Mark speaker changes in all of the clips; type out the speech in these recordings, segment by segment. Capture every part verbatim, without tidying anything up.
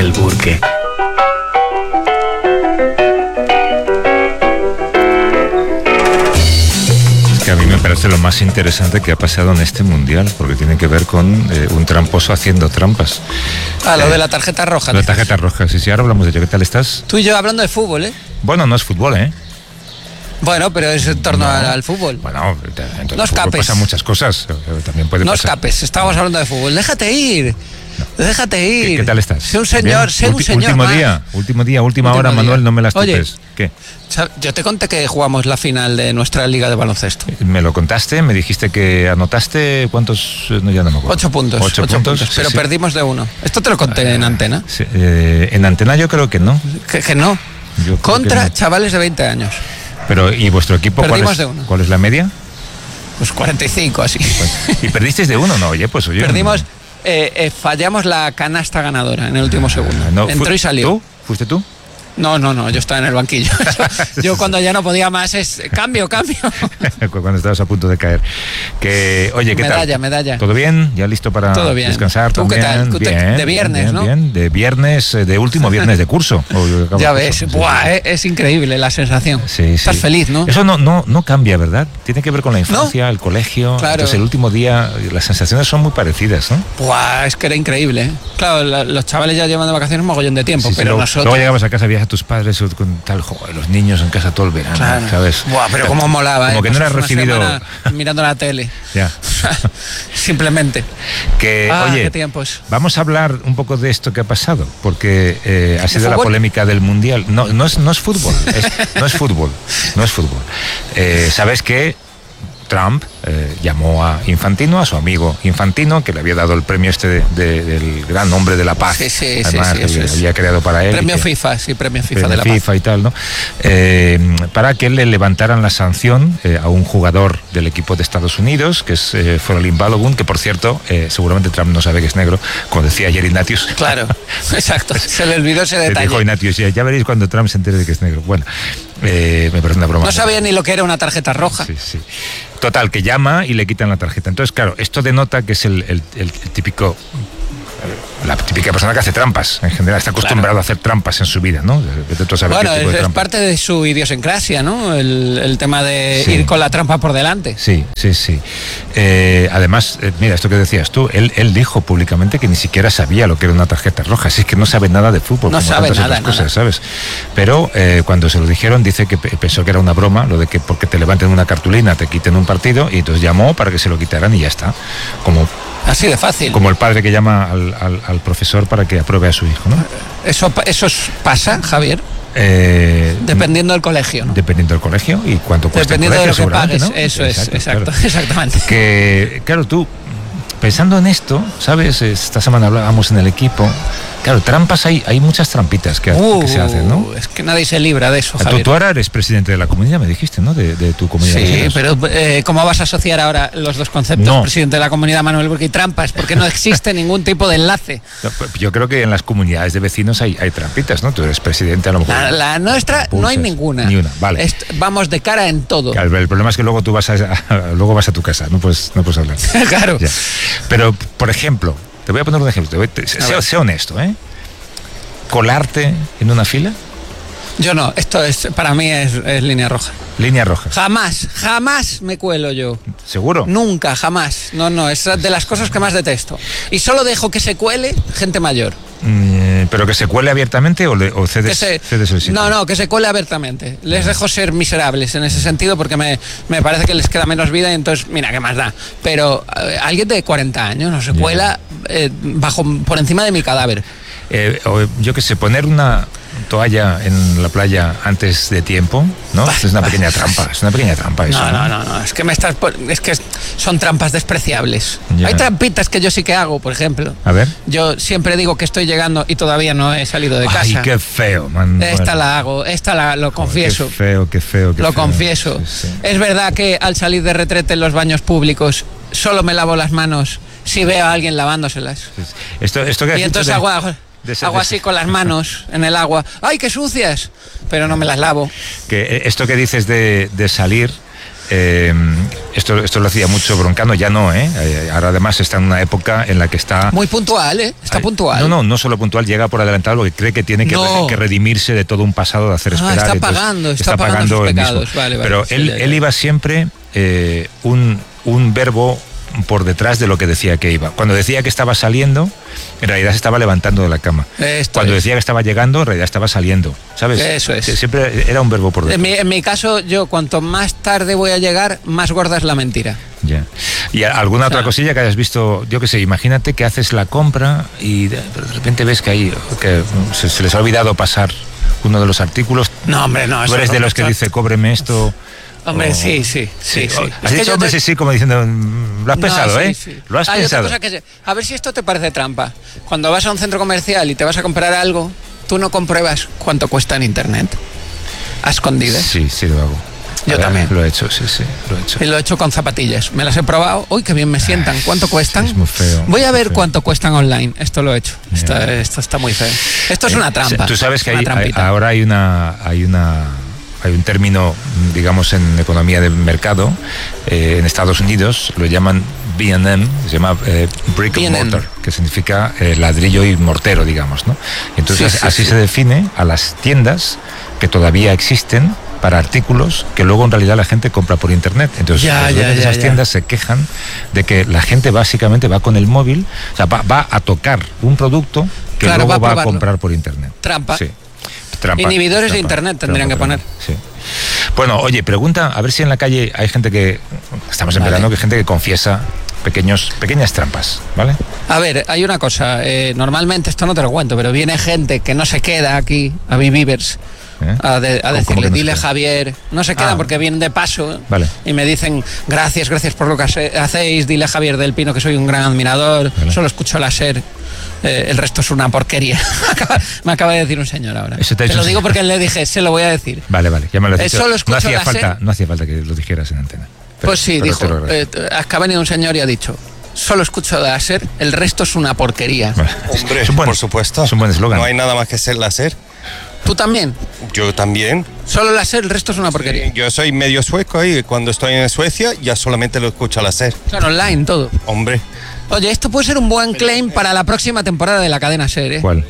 Speaker 1: El Burke.
Speaker 2: Que a mí me parece lo más interesante que ha pasado en este mundial, porque tiene que ver con eh, un tramposo haciendo trampas.
Speaker 3: Ah, lo
Speaker 2: eh,
Speaker 3: de la tarjeta roja.
Speaker 2: La tarjeta roja, sí, sí, ahora hablamos de ello. ¿Qué tal estás?
Speaker 3: Tú y yo hablando de fútbol, ¿eh?
Speaker 2: Bueno, no es fútbol, ¿eh?
Speaker 3: Bueno, pero es en torno
Speaker 2: No.
Speaker 3: al, al fútbol.
Speaker 2: Bueno, en
Speaker 3: No escapes.
Speaker 2: pasan muchas cosas. También puede
Speaker 3: No
Speaker 2: pasar.
Speaker 3: escapes, estamos hablando de fútbol. Déjate ir.
Speaker 2: No.
Speaker 3: Déjate ir.
Speaker 2: ¿Qué, qué tal estás?
Speaker 3: Sé un señor,
Speaker 2: Bien.
Speaker 3: sé un
Speaker 2: Ulti-
Speaker 3: señor
Speaker 2: Último
Speaker 3: más.
Speaker 2: día, último día, última
Speaker 3: Último
Speaker 2: hora,
Speaker 3: día.
Speaker 2: Manuel, no me las
Speaker 3: Oye,
Speaker 2: topes. ¿Qué?
Speaker 3: Yo te conté que jugamos la final de nuestra liga de baloncesto.
Speaker 2: Me lo contaste, me dijiste que anotaste, ¿cuántos? No, ya no me acuerdo.
Speaker 3: Ocho puntos.
Speaker 2: Ocho,
Speaker 3: ocho
Speaker 2: puntos,
Speaker 3: puntos, pero
Speaker 2: sí, sí.
Speaker 3: perdimos de uno. Esto te lo conté en antena.
Speaker 2: Sí, eh, en antena yo creo que no.
Speaker 3: Que, que no.
Speaker 2: Yo creo
Speaker 3: Contra
Speaker 2: que no.
Speaker 3: chavales de veinte años.
Speaker 2: Pero, ¿y vuestro equipo cuál
Speaker 3: Perdimos
Speaker 2: es,
Speaker 3: de uno.
Speaker 2: cuál es la media?
Speaker 3: Pues cuarenta y cinco, así.
Speaker 2: ¿Y perdisteis de uno? No, oye, pues oye.
Speaker 3: Perdimos, eh, eh, fallamos la canasta ganadora en el último segundo.
Speaker 2: No,
Speaker 3: Entró
Speaker 2: fu-
Speaker 3: y salió.
Speaker 2: ¿Tú? ¿Fuiste tú?
Speaker 3: No, no, no, yo estaba en el banquillo. Yo cuando ya no podía más es cambio, cambio.
Speaker 2: Cuando estabas a punto de caer. Que, oye, ¿qué
Speaker 3: Medalla,
Speaker 2: tal?
Speaker 3: medalla.
Speaker 2: ¿Todo bien? ¿Ya listo para
Speaker 3: Todo bien.
Speaker 2: descansar
Speaker 3: ¿Tú
Speaker 2: también?
Speaker 3: qué tal? ¿Tú te-
Speaker 2: Bien,
Speaker 3: de viernes,
Speaker 2: bien,
Speaker 3: no?
Speaker 2: Bien, de viernes, eh, de último viernes de curso. O de acabo
Speaker 3: Ya
Speaker 2: de
Speaker 3: ves,
Speaker 2: curso. Sí,
Speaker 3: buah,
Speaker 2: sí.
Speaker 3: eh, es increíble la sensación.
Speaker 2: Sí,
Speaker 3: Estás
Speaker 2: sí.
Speaker 3: feliz, ¿no?
Speaker 2: Eso no, no, no cambia, ¿verdad? Tiene que ver con la infancia, el colegio.
Speaker 3: Claro.
Speaker 2: Entonces el último día, las sensaciones son muy parecidas, ¿no?
Speaker 3: Buah, es que era increíble. ¿eh? Claro, la- los chavales ya llevan de vacaciones un mogollón de tiempo,
Speaker 2: Sí, sí,
Speaker 3: pero
Speaker 2: luego,
Speaker 3: nosotros...
Speaker 2: luego llegabas a casa, veías a tus padres con tal, joder, los niños en casa todo el verano,
Speaker 3: Claro.
Speaker 2: ¿sabes?
Speaker 3: Buah, pero cómo molaba,
Speaker 2: Como
Speaker 3: ¿eh?
Speaker 2: que no
Speaker 3: Pasas
Speaker 2: eras
Speaker 3: una
Speaker 2: recibido...
Speaker 3: semana mirando la tele.
Speaker 2: Ya.
Speaker 3: Simplemente.
Speaker 2: Que,
Speaker 3: Ah,
Speaker 2: oye,
Speaker 3: qué tiempos.
Speaker 2: vamos a hablar un poco de esto que ha pasado, porque eh, ha sido la
Speaker 3: fútbol?
Speaker 2: polémica del Mundial. No, no es, no es fútbol, es- no es fútbol, no es fútbol. Eh, ¿Sabes qué? Trump eh, llamó a Infantino, a su amigo Infantino, que le había dado el premio este de- de- del gran hombre de la paz,
Speaker 3: Sí, sí, sí,
Speaker 2: además
Speaker 3: sí,
Speaker 2: que
Speaker 3: eso
Speaker 2: había,
Speaker 3: es.
Speaker 2: había creado para él.
Speaker 3: Premio
Speaker 2: y que-
Speaker 3: FIFA, sí, premio FIFA
Speaker 2: premio
Speaker 3: de la
Speaker 2: FIFA
Speaker 3: paz.
Speaker 2: y tal, ¿no? Eh, para que le levantaran la sanción eh, a un jugador del equipo de Estados Unidos, que es eh, Forolin Balogun, que por cierto, eh, seguramente Trump no sabe que es negro, como decía ayer Ignatius.
Speaker 3: Claro, exacto. Se le olvidó ese
Speaker 2: Le dijo
Speaker 3: detalle.
Speaker 2: Ignatius, ya, ya veréis cuando Trump se entere de que es negro. Bueno, eh, me parece una broma.
Speaker 3: No sabía ni lo que era una tarjeta roja.
Speaker 2: Sí, sí. Total, que llama y le quitan la tarjeta. Entonces, claro, esto denota que es el, el- el- el típico... La típica persona que hace trampas, en general, está acostumbrado
Speaker 3: Claro.
Speaker 2: a hacer trampas en su vida, ¿no? Vete tú a saber
Speaker 3: Bueno,
Speaker 2: qué tipo
Speaker 3: es,
Speaker 2: de
Speaker 3: es
Speaker 2: trampa.
Speaker 3: parte de su idiosincrasia, ¿no? El, el tema de
Speaker 2: Sí.
Speaker 3: ir con la trampa por delante.
Speaker 2: Sí, sí, sí. Eh, además, eh, mira, esto que decías tú, él, él dijo públicamente que ni siquiera sabía lo que era una tarjeta roja, así es que no sabe nada de fútbol,
Speaker 3: No
Speaker 2: como
Speaker 3: sabe
Speaker 2: tantas
Speaker 3: nada,
Speaker 2: otras cosas,
Speaker 3: nada.
Speaker 2: ¿sabes? Pero eh, cuando se lo dijeron, dice que pe- pensó que era una broma, lo de que porque te levanten una cartulina te quiten un partido, y entonces llamó para que se lo quitaran y ya está. Como,
Speaker 3: Así de fácil.
Speaker 2: como el padre que llama al, al- al profesor para que apruebe a su hijo, ¿no?
Speaker 3: Eso, pa- eso es- pasa, Javier,
Speaker 2: Eh,
Speaker 3: dependiendo del colegio, ¿no?
Speaker 2: Dependiendo del colegio y cuánto cuesta el
Speaker 3: Dependiendo de lo
Speaker 2: colegio,
Speaker 3: que pagues.
Speaker 2: seguramente, ¿no?
Speaker 3: Eso es, exacto,
Speaker 2: claro.
Speaker 3: exactamente.
Speaker 2: Que, claro, tú, pensando en esto, ¿sabes? Esta semana hablábamos en el equipo. Claro, trampas hay, hay muchas trampitas que,
Speaker 3: Uh,
Speaker 2: que se hacen, ¿no?
Speaker 3: Es que nadie se libra de eso,
Speaker 2: Tú,
Speaker 3: Javier.
Speaker 2: tú ahora eres presidente de la comunidad, me dijiste, ¿no? De, de tu comunidad. de
Speaker 3: Sí,
Speaker 2: vecinos.
Speaker 3: pero eh, ¿cómo vas a asociar ahora los dos conceptos?
Speaker 2: No.
Speaker 3: Presidente de la comunidad Manuel Burke y trampas, porque no existe ningún tipo de enlace.
Speaker 2: No, pues yo creo que en las comunidades de vecinos hay, hay trampitas, ¿no? Tú eres presidente, a lo mejor.
Speaker 3: La, la nuestra no hay
Speaker 2: impulsas.
Speaker 3: ninguna.
Speaker 2: Ni una, vale.
Speaker 3: Est- vamos de cara en todo.
Speaker 2: Claro, el problema es que luego tú vas a, luego vas a tu casa, no puedes, no puedes hablar.
Speaker 3: Claro.
Speaker 2: Ya. Pero, por ejemplo, te voy a poner un ejemplo, te voy- te- sé,
Speaker 3: ver.
Speaker 2: sé honesto, ¿eh? Colarte en una fila,
Speaker 3: Yo no, esto es para mí es, es línea roja.
Speaker 2: línea roja.
Speaker 3: Jamás, jamás me cuelo yo.
Speaker 2: ¿Seguro?
Speaker 3: Nunca, jamás. No, no, es de las cosas que más detesto. Y solo dejo que se cuele gente mayor.
Speaker 2: Mm, ¿Pero que se cuele abiertamente o, le, o cedes,
Speaker 3: Que se-
Speaker 2: cedes el sitio?
Speaker 3: no, no, que se cuele abiertamente. Les dejo ser miserables en ese sentido porque me, me parece que les queda menos vida y entonces, mira, ¿qué más da? Pero eh, alguien de cuarenta años no se
Speaker 2: Ya.
Speaker 3: cuela eh, bajo, por encima de mi cadáver.
Speaker 2: Eh, o, yo que sé, poner una toalla en la playa antes de tiempo, ¿no?
Speaker 3: Bah,
Speaker 2: Es una
Speaker 3: bah.
Speaker 2: pequeña trampa, es una pequeña trampa eso.
Speaker 3: No, no, no, no, es que me estás por- es que son trampas despreciables.
Speaker 2: Ya.
Speaker 3: Hay trampitas que yo sí que hago, por ejemplo.
Speaker 2: A ver.
Speaker 3: Yo siempre digo que estoy llegando y todavía no he salido de
Speaker 2: Ay,
Speaker 3: casa.
Speaker 2: qué feo, man.
Speaker 3: Esta
Speaker 2: Bueno,
Speaker 3: la hago, esta la lo confieso.
Speaker 2: Qué feo, qué feo, qué
Speaker 3: Lo
Speaker 2: feo.
Speaker 3: confieso.
Speaker 2: Sí, sí.
Speaker 3: Es verdad que al salir de retrete en los baños públicos solo me lavo las manos si veo a alguien lavándoselas.
Speaker 2: Esto, esto que has
Speaker 3: Y
Speaker 2: dicho
Speaker 3: entonces
Speaker 2: de-
Speaker 3: hago,
Speaker 2: de ese-
Speaker 3: hago
Speaker 2: de
Speaker 3: así
Speaker 2: ese-
Speaker 3: con las manos en el agua. ¡Ay, qué sucias! Pero no me las lavo.
Speaker 2: que eh, esto que dices de, de salir eh, esto, esto lo hacía mucho Broncano, ya no, ¿eh? Ahora además está en una época en la que está...
Speaker 3: Muy puntual, ¿eh? Está puntual.
Speaker 2: No, no, no solo puntual, llega por adelantado porque cree que tiene que,
Speaker 3: no.
Speaker 2: que redimirse de todo un pasado de hacer
Speaker 3: ah,
Speaker 2: esperar.
Speaker 3: Está
Speaker 2: entonces,
Speaker 3: pagando, está,
Speaker 2: está
Speaker 3: pagando,
Speaker 2: pagando
Speaker 3: sus
Speaker 2: el
Speaker 3: pecados.
Speaker 2: mismo.
Speaker 3: Vale, vale,
Speaker 2: Pero
Speaker 3: sí,
Speaker 2: él,
Speaker 3: ya, ya.
Speaker 2: él iba siempre eh, un, un verbo por detrás de lo que decía que iba. Cuando decía que estaba saliendo, en realidad se estaba levantando de la cama.
Speaker 3: Esto
Speaker 2: Cuando
Speaker 3: es.
Speaker 2: decía que estaba llegando, en realidad estaba saliendo, ¿sabes?
Speaker 3: Eso es.
Speaker 2: Siempre era un verbo por detrás.
Speaker 3: En mi, en mi caso, yo cuanto más tarde voy a llegar, más gorda es la mentira.
Speaker 2: Ya. ¿Y alguna
Speaker 3: O sea,
Speaker 2: otra cosilla que hayas visto? Yo qué sé, imagínate que haces la compra y de, de repente ves que ahí que se, se les ha olvidado pasar uno de los artículos.
Speaker 3: No, hombre, no.
Speaker 2: Tú eres de los que dice, cóbreme esto.
Speaker 3: Hombre,
Speaker 2: o...
Speaker 3: sí, sí, sí, sí.
Speaker 2: Has
Speaker 3: Es
Speaker 2: dicho, hombre,
Speaker 3: te...
Speaker 2: sí, sí, como diciendo, lo has
Speaker 3: no,
Speaker 2: pensado,
Speaker 3: sí,
Speaker 2: ¿eh?
Speaker 3: Sí.
Speaker 2: Lo has
Speaker 3: Hay
Speaker 2: pensado.
Speaker 3: Otra cosa que, a ver si esto te parece trampa. Cuando vas a un centro comercial y te vas a comprar algo, tú no compruebas cuánto cuesta en internet. A escondidas.
Speaker 2: Sí, sí lo hago.
Speaker 3: Yo
Speaker 2: ver,
Speaker 3: también.
Speaker 2: Lo he hecho, sí, sí, lo he hecho.
Speaker 3: Y lo he hecho con zapatillas. Me las he probado. Uy, qué bien me sientan. ¿Cuánto cuestan?
Speaker 2: Es muy feo.
Speaker 3: Voy a ver
Speaker 2: feo.
Speaker 3: cuánto cuestan online. Esto lo he hecho.
Speaker 2: Yeah.
Speaker 3: Esto, esto está muy feo. Esto es
Speaker 2: Eh,
Speaker 3: una trampa.
Speaker 2: Tú sabes que hay, hay,
Speaker 3: trampita.
Speaker 2: ahora hay una, hay una, hay un término, digamos, en economía de mercado, eh, en Estados Unidos lo llaman B and M, se llama eh, Brick and Mortar, que significa eh, ladrillo y mortero, digamos, ¿no? Entonces
Speaker 3: Sí, sí,
Speaker 2: así
Speaker 3: sí.
Speaker 2: se define a las tiendas que todavía existen para artículos que luego en realidad la gente compra por internet. Entonces
Speaker 3: Ya,
Speaker 2: los
Speaker 3: ya,
Speaker 2: dueños de
Speaker 3: ya,
Speaker 2: esas
Speaker 3: ya.
Speaker 2: tiendas se quejan de que la gente básicamente va con el móvil, o sea, va, va a tocar un producto que
Speaker 3: Claro,
Speaker 2: luego
Speaker 3: va a
Speaker 2: va a
Speaker 3: probarlo.
Speaker 2: comprar por internet.
Speaker 3: Trampa.
Speaker 2: Sí. Trampa,
Speaker 3: Inhibidores de
Speaker 2: trampa,
Speaker 3: internet tendrían
Speaker 2: trampa,
Speaker 3: que
Speaker 2: trampa, sí. Bueno, oye, pregunta, a ver si en la calle hay gente que, estamos en
Speaker 3: Vale.
Speaker 2: verano, que hay gente que confiesa pequeños, pequeñas trampas, ¿vale?
Speaker 3: A ver, hay una cosa. Eh, normalmente, esto no te lo cuento, pero viene gente que no se queda aquí, a Vivivers,
Speaker 2: ¿Eh?
Speaker 3: a, de, a
Speaker 2: ¿Cómo-
Speaker 3: decirle,
Speaker 2: cómo que no se
Speaker 3: dile
Speaker 2: queda?
Speaker 3: Javier. No se quedan
Speaker 2: Ah.
Speaker 3: porque vienen de paso.
Speaker 2: Vale.
Speaker 3: Y me dicen, gracias, gracias por lo que hace- hacéis. Dile a Javier del Pino que soy un gran admirador.
Speaker 2: Vale.
Speaker 3: Solo escucho la SER. Eh, el resto es una porquería. Acaba- me acaba de decir un señor ahora.
Speaker 2: Eso te ha
Speaker 3: Te
Speaker 2: dicho
Speaker 3: lo
Speaker 2: un
Speaker 3: digo
Speaker 2: señor.
Speaker 3: porque le dije, se lo voy a decir.
Speaker 2: Vale, vale, ya me lo has
Speaker 3: Eh,
Speaker 2: dicho.
Speaker 3: solo
Speaker 2: no,
Speaker 3: escucho
Speaker 2: hacía
Speaker 3: la
Speaker 2: falta,
Speaker 3: SER.
Speaker 2: no hacía falta que lo dijeras en antena. Pero-
Speaker 3: Pues sí,
Speaker 2: pero te
Speaker 3: dijo.
Speaker 2: lo agradezco.
Speaker 3: Eh, es que ha venido un señor y ha dicho, solo escucho la SER, el resto es una porquería.
Speaker 2: Vale.
Speaker 1: Hombre,
Speaker 2: Es un buen-
Speaker 1: por supuesto.
Speaker 2: Es un buen eslogan.
Speaker 1: No hay nada más que ser la SER.
Speaker 3: ¿Tú también?
Speaker 1: Yo también.
Speaker 3: Solo la SER, el resto es una porquería.
Speaker 1: Yo soy medio sueco y cuando estoy en Suecia ya solamente lo escucho a la SER.
Speaker 3: Claro, online, todo.
Speaker 1: Hombre.
Speaker 3: Oye, esto puede ser un buen claim para la próxima temporada de la cadena SER, ¿eh?
Speaker 2: ¿Cuál?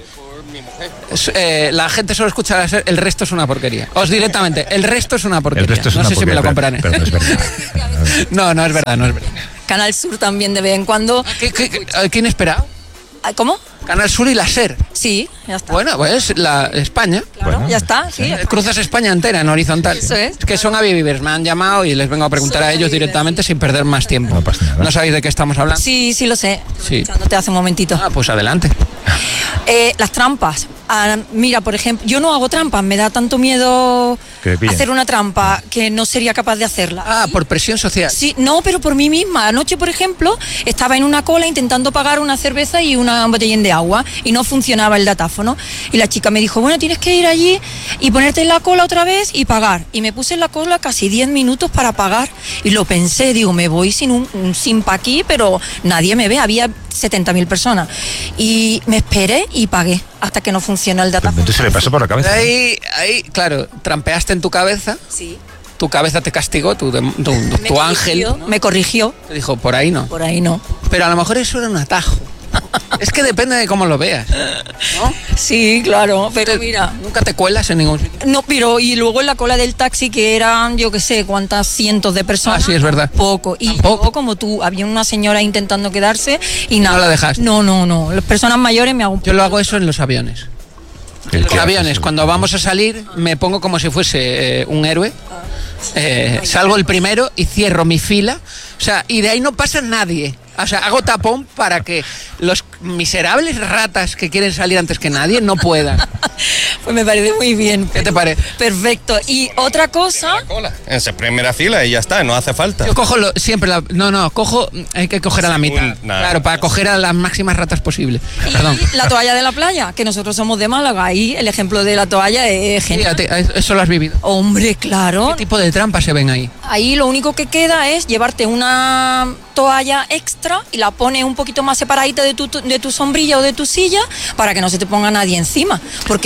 Speaker 3: Es, eh, la gente solo escucha la SER, el resto es una porquería. Os directamente, el resto es una porquería.
Speaker 2: El resto es
Speaker 3: no
Speaker 2: una
Speaker 3: sé si me lo
Speaker 2: porquería,
Speaker 3: compraré.
Speaker 2: pero- pero no es verdad.
Speaker 3: no, no es verdad, no es verdad.
Speaker 4: Canal Sur también de vez en cuando.
Speaker 3: ¿Qué, qué, qué- ¿Quién espera?
Speaker 4: Ah, ¿Cómo?
Speaker 3: Canal Sur y la SER.
Speaker 4: Sí, ya está.
Speaker 3: Bueno, pues la España.
Speaker 4: Claro,
Speaker 2: bueno,
Speaker 4: ya está, sí.
Speaker 3: Eh, Cruzas España entera en horizontal.
Speaker 4: Eso es.
Speaker 3: que son Avivivers, me han llamado y les vengo a preguntar
Speaker 4: Son
Speaker 3: a ellos
Speaker 4: Avivivers.
Speaker 3: directamente sin perder más tiempo.
Speaker 2: No pasa nada.
Speaker 3: ¿No sabéis de qué estamos hablando?
Speaker 4: Sí, sí lo sé.
Speaker 3: Sí.
Speaker 4: Escuchándote hace un momentito.
Speaker 3: Ah, pues adelante.
Speaker 4: Eh, las trampas. Ah, mira, por ejemplo, yo no hago trampas, me da tanto miedo
Speaker 2: Que te pillen.
Speaker 4: hacer una trampa que no sería capaz de hacerla.
Speaker 3: Ah, por presión social.
Speaker 4: Sí, no, pero por mí misma. Anoche, por ejemplo, estaba en una cola intentando pagar una cerveza y una botellín de agua y no funcionaba el datáfono. Y la chica me dijo, bueno, tienes que ir allí y ponerte en la cola otra vez y pagar. Y me puse en la cola casi diez minutos para pagar y lo pensé, digo, me voy sin un, un simpa aquí, pero nadie me ve, había setenta mil personas. Y me esperé y pagué hasta que no funcionó el datáfono.
Speaker 2: Entonces se le pasó por la cabeza.
Speaker 3: Ahí, ahí, claro, trampeaste en tu cabeza,
Speaker 4: Sí.
Speaker 3: tu cabeza te castigó, tu, tu, tu-
Speaker 4: Me
Speaker 3: tu ángel
Speaker 4: corrigió,
Speaker 3: ¿no?
Speaker 4: me corrigió,
Speaker 3: te dijo, por ahí no.
Speaker 4: por ahí no.
Speaker 3: Pero a lo mejor eso era un atajo. Es que depende de cómo lo veas, ¿no?
Speaker 4: Sí, claro, pero
Speaker 3: Te-
Speaker 4: mira.
Speaker 3: Nunca te cuelas en ningún sitio.
Speaker 4: No, pero y luego en la cola del taxi que eran, yo qué sé, cuántas cientos de personas.
Speaker 3: Ah, sí, es verdad.
Speaker 4: Poco. Y
Speaker 3: Tampoco.
Speaker 4: yo, como tú, había una señora intentando quedarse y nada.
Speaker 3: la dejaste.
Speaker 4: No, no, no. Las personas mayores me hago un
Speaker 3: Yo lo hago eso en los aviones.
Speaker 2: ¿El
Speaker 3: En los
Speaker 2: qué
Speaker 3: aviones,
Speaker 2: haces?
Speaker 3: cuando vamos a salir, me pongo como si fuese eh, un héroe. Eh, salgo el primero y cierro mi fila. O sea, y de ahí no pasa nadie. O sea, hago tapón para que los miserables ratas que quieren salir antes que nadie no puedan.
Speaker 4: Pues me parece muy bien.
Speaker 3: ¿Qué te parece?
Speaker 4: Perfecto. Y otra cosa,
Speaker 1: La cola. En esa primera fila y ya está, no hace falta.
Speaker 3: Yo cojo lo- siempre la, no, no, cojo, hay que coger a la mitad.
Speaker 1: Un- nada.
Speaker 3: Claro, para coger a las máximas ratas posible.
Speaker 4: y
Speaker 3: Perdón.
Speaker 4: la toalla de la playa, que nosotros somos de Málaga. Ahí el ejemplo de la toalla es genial.
Speaker 3: Fíjate, eso lo has vivido.
Speaker 4: Hombre, claro.
Speaker 3: ¿Qué tipo de trampas se ven ahí?
Speaker 4: Ahí lo único que queda es llevarte una toalla extra y la pones un poquito más separadita de tu, de tu sombrilla o de tu silla para que no se te ponga nadie encima. Porque si no,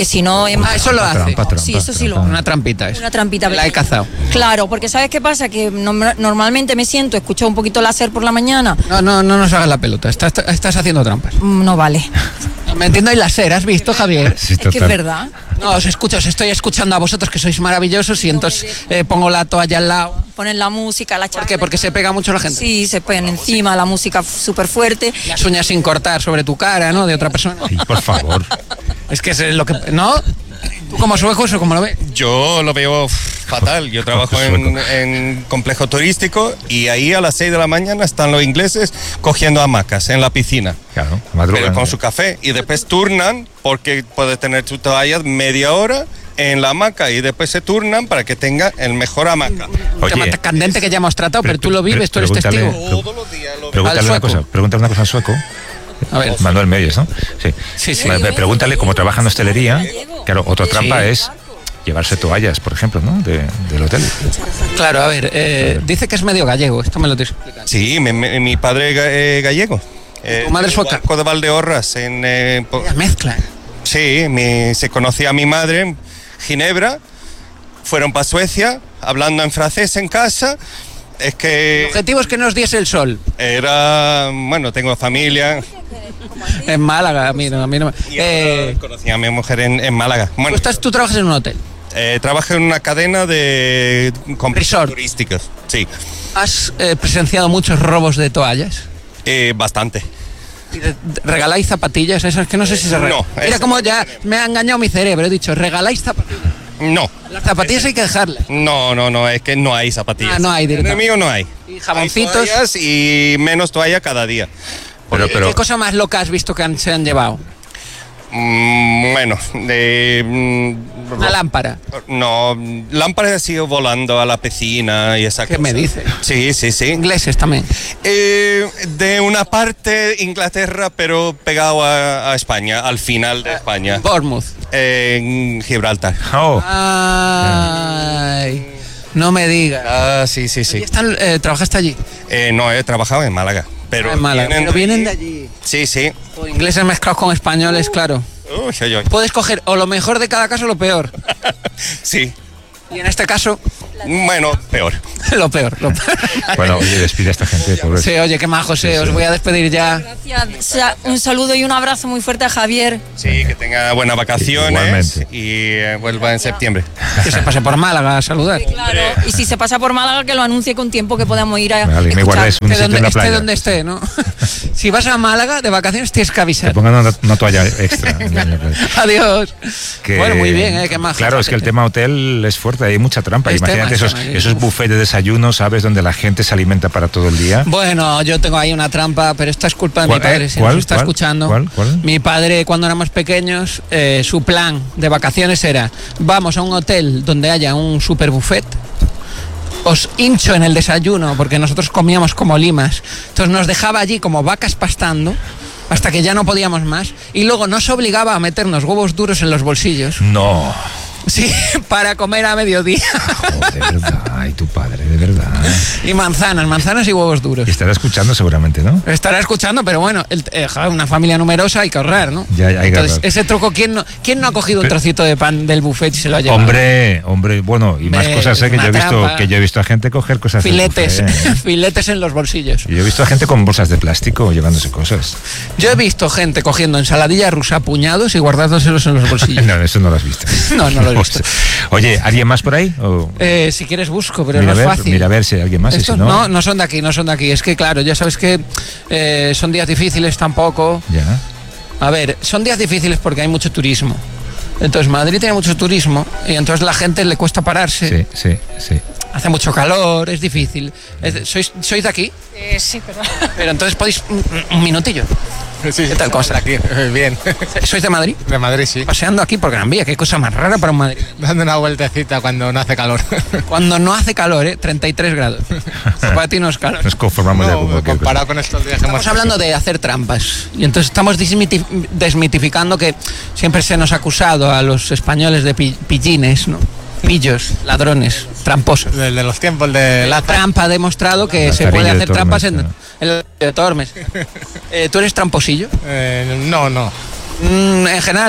Speaker 4: es
Speaker 3: Ah, eso lo hace.
Speaker 2: Trampa, trampa,
Speaker 4: Sí, eso sí lo-
Speaker 2: trampa.
Speaker 3: Una trampita es.
Speaker 4: Una trampita.
Speaker 3: La he cazado.
Speaker 4: Claro, porque ¿sabes qué pasa? Que no- normalmente me siento, escucho un poquito láser por la mañana.
Speaker 3: No, no, no nos hagas la pelota. Estás, estás haciendo trampas.
Speaker 4: Mm, No vale.
Speaker 3: Me entiendo, hay láser, ¿has visto, Javier?
Speaker 2: Sí,
Speaker 4: Es que es
Speaker 2: total.
Speaker 4: verdad.
Speaker 3: No, os escucho, os estoy escuchando a vosotros que sois maravillosos y entonces eh, pongo la toalla al lado.
Speaker 4: Ponen la música, la
Speaker 3: ¿Por
Speaker 4: charla.
Speaker 3: qué? Porque se pega mucho la gente.
Speaker 4: Sí, se ponen encima la música súper fuerte.
Speaker 3: Las uñas sin cortar sobre tu cara, ¿no? De otra persona.
Speaker 2: Sí, por favor.
Speaker 3: Es que es lo que... ¿No? ¿Tú como sueco eso cómo lo ves?
Speaker 1: Yo lo veo fatal. Yo trabajo en, en complejo turístico y ahí a las seis de la mañana están los ingleses cogiendo hamacas en la piscina.
Speaker 2: Claro, madrugan.
Speaker 1: Pero con su café. Y después turnan porque puedes tener tu toalla media hora en la hamaca y después se turnan para que tenga el mejor hamaca.
Speaker 2: Oye,
Speaker 3: tema candente que ya hemos tratado, pero tú lo vives, tú eres
Speaker 2: pregúntale-
Speaker 3: testigo.
Speaker 1: Todos los días lo
Speaker 2: Pregúntale
Speaker 3: Al
Speaker 2: una
Speaker 3: sueco.
Speaker 2: cosa, pregúntale una cosa al sueco.
Speaker 3: A ver.
Speaker 2: Manuel Meyes, ¿no? Sí.
Speaker 3: Sí, sí.
Speaker 2: Pre- Pregúntale cómo trabaja en hostelería. Claro, otra trampa
Speaker 3: Sí.
Speaker 2: es llevarse toallas, por ejemplo, ¿no? De- del hotel.
Speaker 3: Claro, a ver, eh, dice que es medio gallego, esto me lo tienes que explicar.
Speaker 1: Sí, mi, mi- mi padre es ga- eh, gallego. Eh,
Speaker 3: ¿Tu madre
Speaker 1: del
Speaker 3: sueca?
Speaker 1: Banco de Valdeorras. En, eh, po-
Speaker 3: La mezcla.
Speaker 1: sí, mi- se conocía a mi madre en Ginebra. Fueron para Suecia, hablando en francés en casa. Es
Speaker 3: El
Speaker 1: que
Speaker 3: objetivo es que nos diese el sol.
Speaker 1: era, bueno, tengo familia.
Speaker 3: En Málaga, a mí no. A mí no.
Speaker 1: Y
Speaker 3: Eh,
Speaker 1: ahora conocí a mi mujer en, en Málaga.
Speaker 3: tú,
Speaker 1: Bueno,
Speaker 3: estás, tú trabajas en un hotel.
Speaker 1: eh, trabajo en una cadena de complejos
Speaker 3: Resort.
Speaker 1: turísticos. Sí,
Speaker 3: ¿Has eh, presenciado muchos robos de toallas?
Speaker 1: eh, bastante.
Speaker 3: Y de- de- ¿Regaláis zapatillas? Esas que no sé si se regalan.
Speaker 1: No,
Speaker 3: Mira
Speaker 1: eso
Speaker 3: cómo
Speaker 1: no.
Speaker 3: ya me ha engañado mi cerebro. He dicho, ¿regaláis zapatillas?
Speaker 1: No,
Speaker 3: Las zapatillas hay que dejarlas.
Speaker 1: no, no, no, es que no hay zapatillas.
Speaker 3: Ah, no hay
Speaker 1: En el
Speaker 3: directamente.
Speaker 1: mío no hay.
Speaker 3: Y jaboncitos.
Speaker 1: Hay toallas y menos toalla cada día.
Speaker 2: Pero,
Speaker 3: ¿Qué
Speaker 2: pero,
Speaker 3: cosa más loca has visto que han- se han llevado?
Speaker 1: Mm, bueno, de... mm,
Speaker 3: Una lámpara.
Speaker 1: No, lámparas ha sido volando a la piscina y esa
Speaker 3: ¿Qué
Speaker 1: cosa.
Speaker 3: me dice?
Speaker 1: Sí, sí, sí.
Speaker 3: Ingleses también.
Speaker 1: Eh, de una parte de Inglaterra, pero pegado a, a España, al final de España,
Speaker 3: Bournemouth.
Speaker 1: en Gibraltar.
Speaker 2: oh,
Speaker 3: Ay, no me digas.
Speaker 1: Ah, sí, sí,
Speaker 3: ¿Y
Speaker 1: sí.
Speaker 3: están, eh, ¿Trabajaste allí?
Speaker 1: Eh, no, he trabajado en Málaga. Pero
Speaker 3: Ah, en Málaga. Pero vienen de allí.
Speaker 1: Sí, sí.
Speaker 3: O ingleses mezclados con españoles, claro.
Speaker 1: Uy, uy, uy.
Speaker 3: Puedes coger o lo mejor de cada caso o lo peor.
Speaker 1: Sí.
Speaker 3: Y en este caso,
Speaker 1: Bueno, peor.
Speaker 3: lo peor. Lo peor.
Speaker 2: bueno, oye, despide a esta gente, pobre.
Speaker 3: Sí, oye, qué majo, sí, os voy a despedir ya.
Speaker 4: Gracias. O sea, un saludo y un abrazo muy fuerte a Javier.
Speaker 1: Sí, que tenga buenas vacaciones.
Speaker 2: Igualmente.
Speaker 1: Y eh, vuelva en septiembre.
Speaker 3: Que se pase por Málaga a saludar.
Speaker 4: Claro. Y si se pasa por Málaga, que lo anuncie con tiempo que podamos ir a
Speaker 2: Vale, me
Speaker 4: escuchar.
Speaker 2: guardáis un
Speaker 3: Que
Speaker 2: sitio
Speaker 3: donde,
Speaker 2: en la
Speaker 3: esté
Speaker 2: playa.
Speaker 3: donde esté, ¿no? Si vas a Málaga de vacaciones tienes que
Speaker 2: Que
Speaker 3: avisar.
Speaker 2: pongan una, una toalla extra. en la playa.
Speaker 3: Adiós.
Speaker 2: Que-
Speaker 3: Bueno, muy bien, ¿eh? Qué majo.
Speaker 2: Claro, es que el tema hotel es fuerte, hay mucha trampa.
Speaker 3: Es
Speaker 2: Imagínate
Speaker 3: tema,
Speaker 2: esos,
Speaker 3: es tema,
Speaker 2: esos
Speaker 3: uf.
Speaker 2: buffets de desayuno, ¿sabes? Donde la gente se alimenta para todo el día.
Speaker 3: Bueno, yo tengo ahí una trampa, pero esta es culpa de mi
Speaker 2: ¿Cuál,
Speaker 3: padre,
Speaker 2: eh?
Speaker 3: si
Speaker 2: ¿Cuál?
Speaker 3: nos está
Speaker 2: ¿Cuál?
Speaker 3: escuchando.
Speaker 2: ¿Cuál? ¿Cuál?
Speaker 3: Mi padre, cuando éramos pequeños, eh, su plan de vacaciones era: vamos a un hotel donde haya un super buffet, os hincho en el desayuno, porque nosotros comíamos como limas. Entonces nos dejaba allí como vacas pastando hasta que ya no podíamos más, y luego nos obligaba a meternos huevos duros en los bolsillos.
Speaker 2: No.
Speaker 3: Sí, para comer a mediodía.
Speaker 2: Oh, de verdad, ay, tu padre, de verdad.
Speaker 3: Y manzanas, manzanas y huevos duros.
Speaker 2: Y estará escuchando seguramente, ¿no?
Speaker 3: Estará escuchando, pero bueno, el- eh, joder, una familia numerosa hay que ahorrar, ¿no?
Speaker 2: Ya, ya hay que
Speaker 3: Entonces,
Speaker 2: ahorrar.
Speaker 3: ese truco, ¿quién no, ¿quién no ha cogido un
Speaker 2: Pero-
Speaker 3: trocito de pan del buffet y se lo ha llevado?
Speaker 2: Hombre, hombre, bueno, y más
Speaker 3: Ve,
Speaker 2: cosas, ¿eh? Que
Speaker 3: una
Speaker 2: yo he visto,
Speaker 3: trampa.
Speaker 2: que yo he visto a gente coger cosas del
Speaker 3: Filetes,
Speaker 2: buffet, ¿eh?
Speaker 3: filetes en los bolsillos.
Speaker 2: Y yo he visto a gente con bolsas de plástico llevándose cosas.
Speaker 3: Yo he visto gente cogiendo ensaladilla rusa a puñados y guardándoselos en los bolsillos.
Speaker 2: No, eso no lo has visto.
Speaker 3: No, no lo he visto.
Speaker 2: Oye, ¿alguien más por ahí? O-
Speaker 3: Eh, si quieres busco, pero
Speaker 2: mira,
Speaker 3: no
Speaker 2: a
Speaker 3: es
Speaker 2: ver,
Speaker 3: fácil.
Speaker 2: mira a ver si hay alguien más. y
Speaker 3: Estos
Speaker 2: si no,
Speaker 3: no, no son de aquí, no son de aquí. Es que claro, ya sabes que eh, son días difíciles tampoco.
Speaker 2: Ya.
Speaker 3: A ver, son días difíciles porque hay mucho turismo. Entonces Madrid tiene mucho turismo y entonces la gente le cuesta pararse.
Speaker 2: Sí, sí, sí.
Speaker 3: Hace mucho calor, es difícil. Es- ¿Sois, ¿Sois de aquí?
Speaker 5: Eh, sí, perdón.
Speaker 3: Pero entonces podéis un, un minutillo.
Speaker 6: Sí,
Speaker 3: ¿Qué tal cosa?
Speaker 6: aquí, bien.
Speaker 3: ¿Sois de Madrid?
Speaker 6: De Madrid, sí.
Speaker 3: Paseando aquí por Gran Vía, qué cosa más rara para un Madrid.
Speaker 6: Dando una vueltecita cuando no hace calor.
Speaker 3: Cuando no hace calor, ¿eh? treinta y tres grados. Para ti no es calor.
Speaker 2: Nos conformamos ya con
Speaker 6: No,
Speaker 2: cualquier cosa.
Speaker 6: comparado con estos días que hemos
Speaker 3: Estamos hablando de hacer trampas y entonces estamos dismiti- desmitificando que siempre se nos ha acusado a los españoles de pi- pillines, ¿no? Pillos, ladrones, tramposos.
Speaker 6: de, de los tiempos de
Speaker 3: La
Speaker 6: Laza.
Speaker 3: trampa ha demostrado que se
Speaker 2: Lazarillo
Speaker 3: puede
Speaker 2: de
Speaker 3: hacer trampas en,
Speaker 2: Tormes,
Speaker 3: en el de Tormes. Eh, ¿Tú eres tramposillo?
Speaker 6: Eh, no, no.
Speaker 3: Mm, en general no.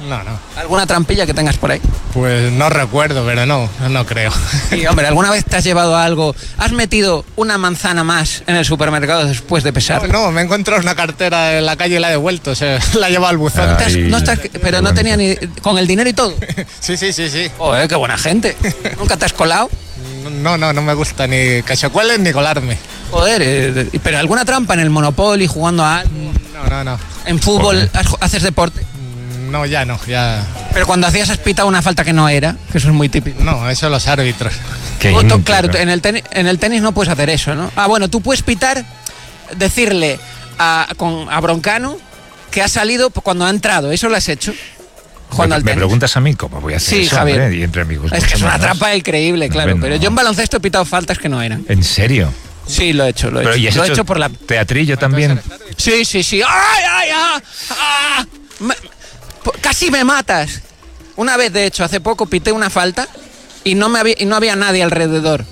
Speaker 6: No, no.
Speaker 3: ¿Alguna trampilla que tengas por ahí?
Speaker 6: Pues no recuerdo, pero no, no creo.
Speaker 3: Sí, hombre, ¿alguna vez te has llevado algo? ¿Has metido una manzana más en el supermercado después de pesar?
Speaker 6: No, no, me he encontrado una cartera en la calle y la he devuelto, se la he llevado al buzón.
Speaker 2: Ah.
Speaker 3: Estás-
Speaker 2: Ay,
Speaker 3: no estás-
Speaker 2: qué
Speaker 3: pero no
Speaker 2: bueno.
Speaker 3: tenía ni... con el dinero y todo.
Speaker 6: Sí, sí, sí, sí.
Speaker 3: Joder, qué buena gente. ¿Nunca te has colado?
Speaker 6: No, no, no me gusta ni que se cuelen ni colarme.
Speaker 3: Joder, eh, pero ¿alguna trampa en el Monopoly, jugando a...
Speaker 6: No, no, no.
Speaker 3: en fútbol,
Speaker 2: Joder.
Speaker 3: has- haces deporte?
Speaker 6: No, ya no, ya...
Speaker 3: Pero cuando hacías has pitado una falta que no era, que eso es muy típico.
Speaker 6: No, eso los árbitros.
Speaker 2: Qué
Speaker 3: O tú-
Speaker 2: íntegro.
Speaker 3: claro, en el, tenis, en el tenis no puedes hacer eso, ¿no? Ah, bueno, tú puedes pitar, decirle a, con, a Broncano que ha salido cuando ha entrado. ¿Eso lo has hecho? Jugando
Speaker 2: me,
Speaker 3: al
Speaker 2: me
Speaker 3: tenis.
Speaker 2: preguntas a mí cómo voy a hacer
Speaker 3: Sí,
Speaker 2: eso,
Speaker 3: Javier.
Speaker 2: hombre, y entre amigos.
Speaker 3: Es que
Speaker 2: mucho
Speaker 3: es una
Speaker 2: menos.
Speaker 3: trampa increíble, claro.
Speaker 2: Hombre,
Speaker 3: Pero
Speaker 2: no.
Speaker 3: yo en baloncesto he pitado faltas que no eran.
Speaker 2: ¿En serio?
Speaker 3: Sí, lo he hecho, lo he
Speaker 2: Pero, ¿y
Speaker 3: hecho.
Speaker 2: has
Speaker 3: Lo he
Speaker 2: hecho
Speaker 3: hecho por la...
Speaker 2: teatrillo también?
Speaker 3: Sí, sí, sí. ¡Ay, ay, ay! ¡Ah! Me- po- casi me matas. Una vez, de hecho, hace poco pité una falta y no, me había, y no había nadie alrededor.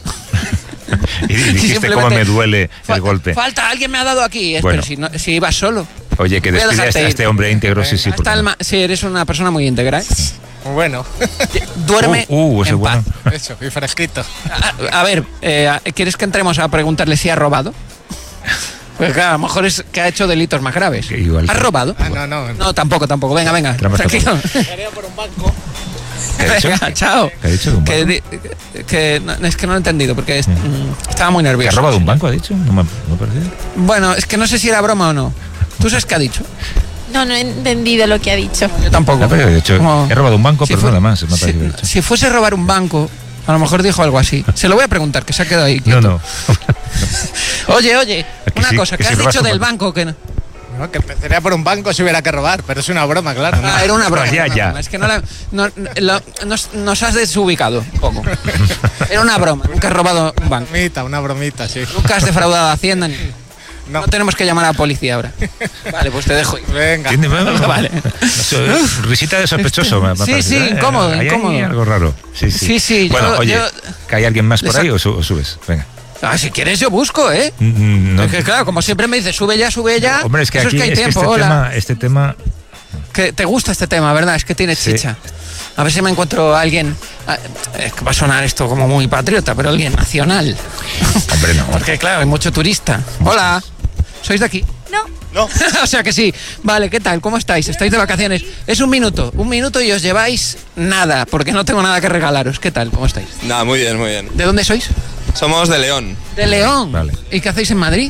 Speaker 2: Y dijiste
Speaker 3: Simplemente,
Speaker 2: cómo me duele
Speaker 3: "Fa-
Speaker 2: el golpe.
Speaker 3: Falta, alguien me ha dado aquí. Es,
Speaker 2: Bueno.
Speaker 3: Pero si, no, si ibas solo.
Speaker 2: Oye, que
Speaker 3: Voy a
Speaker 2: despide a
Speaker 3: dejarte
Speaker 2: este, a
Speaker 3: ir.
Speaker 2: este hombre íntegro, sí, sí.
Speaker 3: Hasta
Speaker 2: porque
Speaker 3: el
Speaker 2: no.
Speaker 3: ma- sí, eres una persona muy íntegra. ¿eh?
Speaker 6: Bueno,
Speaker 3: Duerme
Speaker 2: Uh, uh, ese
Speaker 3: en paz.
Speaker 2: bueno.
Speaker 6: eso, y fresquito.
Speaker 3: A, a ver, eh, ¿quieres que entremos a preguntarle si ha robado? Pues claro, a lo mejor es que ha hecho delitos más graves.
Speaker 2: Que igual
Speaker 3: ¿Has
Speaker 2: que-
Speaker 3: robado?
Speaker 6: Ah, no, no.
Speaker 3: No, tampoco, tampoco. Venga, venga.
Speaker 2: Entramos
Speaker 3: Tranquilo.
Speaker 2: ¿Qué ha dicho?
Speaker 3: Venga, chao.
Speaker 2: ¿Qué ha dicho de un
Speaker 3: Que,
Speaker 2: banco?
Speaker 3: di- que- que no, es que no lo he entendido porque es- mm, estaba muy
Speaker 2: ¿Que ha
Speaker 3: nervioso.
Speaker 2: robado un banco, ha dicho? No me, no me ha parecido.
Speaker 3: Bueno, es que no sé si era broma o no. ¿Tú sabes qué ha dicho?
Speaker 5: No, no he entendido lo que ha dicho.
Speaker 3: Yo tampoco.
Speaker 2: Ah, pero de hecho,
Speaker 3: Como-
Speaker 2: he robado un banco,
Speaker 3: si
Speaker 2: pero
Speaker 3: fue-
Speaker 2: nada más. Me ha
Speaker 3: si,
Speaker 2: parecido dicho.
Speaker 3: si fuese robar un banco, a lo mejor dijo algo así. Se lo voy a preguntar, que se ha quedado ahí.
Speaker 2: No,
Speaker 3: quieto.
Speaker 2: no.
Speaker 3: Oye, oye,
Speaker 2: Que
Speaker 3: una
Speaker 2: sí,
Speaker 3: cosa,
Speaker 2: que
Speaker 3: ¿qué
Speaker 2: si
Speaker 3: has
Speaker 2: robas
Speaker 3: dicho
Speaker 2: un
Speaker 3: del
Speaker 2: banco.
Speaker 3: banco? Que no?
Speaker 6: No, que empezaría por un banco si hubiera que robar, pero es una broma, claro. ¿no?
Speaker 3: Ah, era una broma.
Speaker 2: Ya,
Speaker 3: una
Speaker 2: ya.
Speaker 3: broma. Es que no la, no- lo- nos, nos has desubicado un poco. Era una broma. Nunca has robado un banco.
Speaker 6: Bromita, una bromita, sí.
Speaker 3: Nunca has defraudado a Hacienda. Ni...
Speaker 6: No.
Speaker 3: No tenemos que llamar a la policía ahora. Vale, pues te dejo ir.
Speaker 6: Venga.
Speaker 2: ¿Tiene-
Speaker 3: Vale.
Speaker 2: Eso es risita de sospechoso. me- me
Speaker 3: Sí,
Speaker 2: parece.
Speaker 3: sí,
Speaker 2: Eh,
Speaker 3: incómodo,
Speaker 2: hay ahí
Speaker 3: incómodo.
Speaker 2: algo raro. Sí, sí.
Speaker 3: Sí, sí,
Speaker 2: Bueno,
Speaker 3: yo-
Speaker 2: oye,
Speaker 3: yo-
Speaker 2: ¿que hay alguien más por
Speaker 3: Les
Speaker 2: ahí
Speaker 3: ha-
Speaker 2: o, su- o subes? Venga.
Speaker 3: Ah, si quieres yo busco, ¿eh?
Speaker 2: Mm, no-
Speaker 3: Es que claro, como siempre me dices, sube ya, sube ya.
Speaker 2: Hombre, es que
Speaker 3: Eso
Speaker 2: aquí
Speaker 3: es que hay
Speaker 2: es que
Speaker 3: tiempo,
Speaker 2: este,
Speaker 3: hola.
Speaker 2: tema, este tema.
Speaker 3: Que te gusta este tema, ¿verdad? Es que tiene
Speaker 2: Sí.
Speaker 3: chicha. A ver si me encuentro a alguien. ah, Es que va a sonar esto como muy patriota, pero alguien nacional.
Speaker 2: Hombre, no.
Speaker 3: Porque claro, hay mucho turista. Hola, ¿sois de aquí?
Speaker 5: No.
Speaker 1: No.
Speaker 3: O sea que sí. Vale, ¿qué tal? ¿Cómo estáis? ¿Estáis de vacaciones? Es un minuto, un minuto y os lleváis nada, porque no tengo nada que regalaros. ¿Qué tal? ¿Cómo estáis?
Speaker 1: Nada, muy bien, muy bien.
Speaker 3: ¿De dónde sois?
Speaker 1: Somos de León.
Speaker 3: De León.
Speaker 2: Vale.
Speaker 3: ¿Y qué hacéis en Madrid?